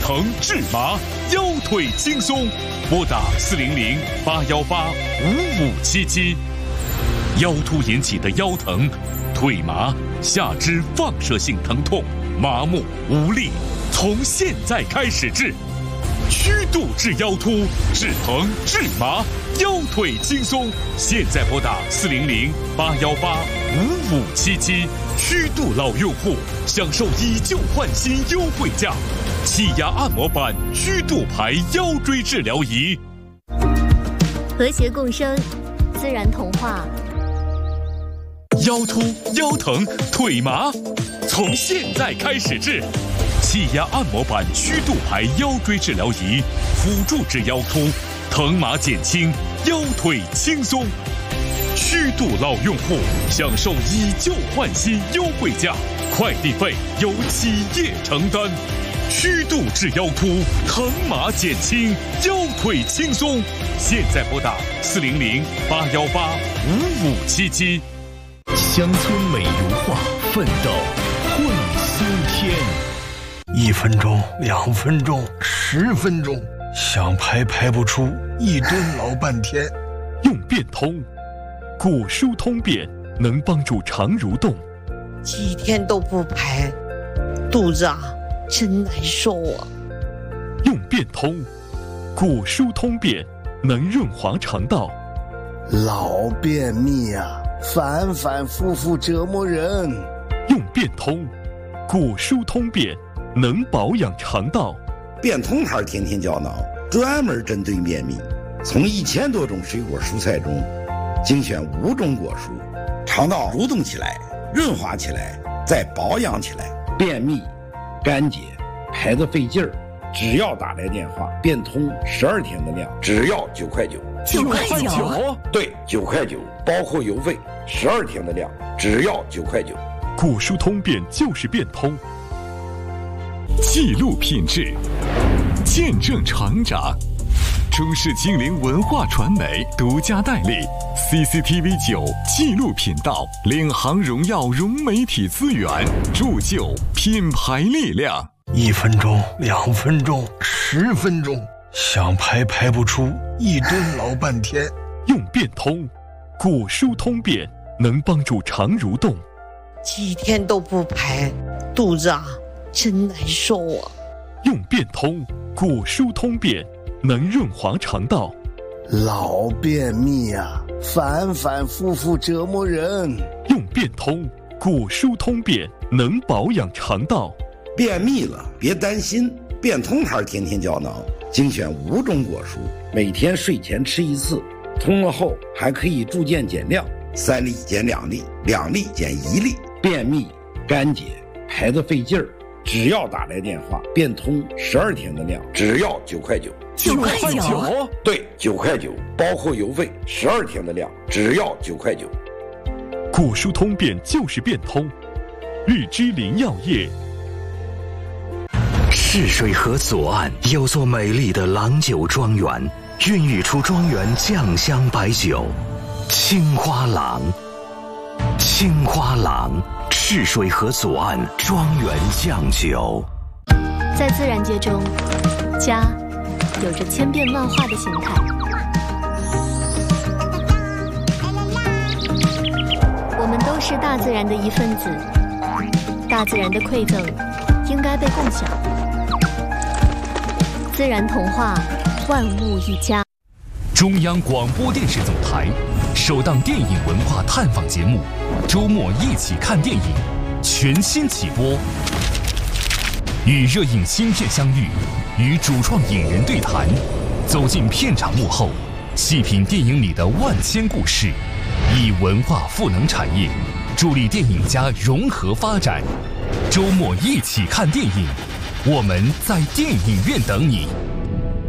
疼治麻，腰腿轻松，拨打400-818-5577。腰突引起的腰疼、腿麻、下肢放射性疼痛、麻木无力，从现在开始治。虚度治腰突，治疼治麻，腰腿轻松。现在拨打400-818-5577。虚度老用户享受以旧换新优惠价，气压按摩板虚度牌腰椎治疗仪。 和谐共生，自然童话。 腰突、腰疼、腿麻，从现在开始治。气压按摩板虚度牌腰椎治疗仪，辅助治腰突，疼麻减轻，腰腿轻松。虚度老用户享受以旧换新优惠价，快递费由企业承担。虚度治腰突，疼麻减轻，腰腿轻松。现在拨打400-818-5577。 乡村美如画，奋斗会新天。1分钟、2分钟、10分钟，想排不出，一蹲老半天。 用变通，骨疏通便能帮助肠蠕动。 几天都不排，肚子真难受啊。 用变通，骨疏通便能润滑肠道。 老便秘反复复折磨人。 用变通，骨疏通便能保养肠道。 变通牌天天胶囊专门针对便秘，从1000多种水果蔬菜中精选5种果蔬，肠道蠕动起来，润滑起来，再保养起来。便秘、干结、排得费劲儿，只要打来电话，变通12天的量，只要9块9。 9块9？ 对，9块9，包括邮费，12天的量，只要9块9。 骨疏通便就是变通。记录品质，见证成长。中视精灵文化传媒独家代理 CCTV9 纪录频道，领航荣耀融媒体资源，铸就品牌力量。 1分钟、2分钟、10分钟，想排不出，一蹲老半天。 用变通，骨疏通便能帮助肠蠕动。 几天都不排，肚子真难受啊。 用变通，骨疏通便能润滑肠道。 老便秘反复复折磨人。 用变通，骨疏通便能保养肠道。 便秘了别担心，变通牌天天胶囊精选5种果蔬，每天睡前吃1次，通了后还可以逐渐减量，3粒减2粒，2粒减1粒。便秘、干结、排得费劲儿，只要打来电话，变通12天的量，只要9块9。 9块9？ 对，9块9，包括邮费，12天的量，只要9块9。 骨疏通便就是变通。日之林药业。 泗水河左岸有座美丽的郎酒庄园，孕育出庄园酱香白酒青花郎。青花郎，泗水河左岸庄园酱酒。 在自然界中，家有着千变万化的形态。我们都是大自然的一份子，大自然的馈赠应该被共享。自然童话，万物一家。 中央广播电视总台首档电影文化探访节目《周末一起看电影》全新起播，与热映新片相遇，与主创影人对谈，走进片场幕后，细品电影里的万千故事，以文化赋能产业，助力电影家融合发展。周末一起看电影，我们在电影院等你。